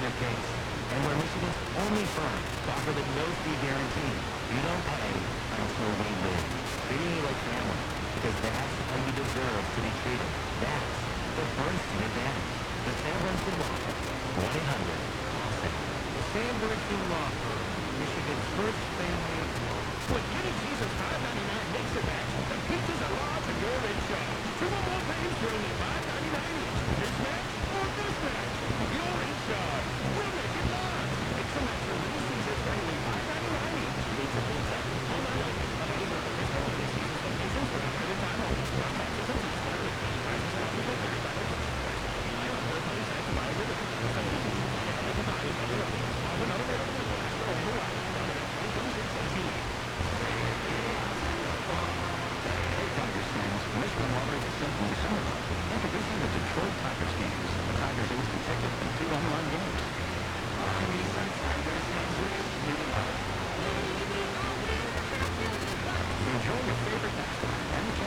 their case. And we're Michigan's only firm to offer the no fee guarantee. You don't pay until we win. Treating you like family, because that's how you deserve to be treated. That's the Bernstein advantage.